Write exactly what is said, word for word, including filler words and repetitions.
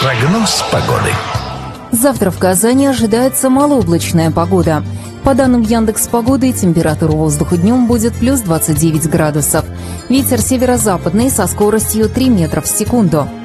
Прогноз погоды. Завтра в Казани ожидается малооблачная погода. По данным Яндекс.Погоды, температура воздуха днем будет плюс двадцать девять градусов. Ветер северо-западный со скоростью три метра в секунду.